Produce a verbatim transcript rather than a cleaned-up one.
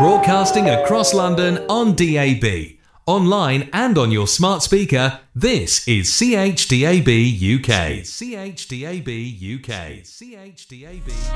Broadcasting across London on D A B. Online and on your smart speaker, this is C H D A B U K. C H D A B U K. C H D A B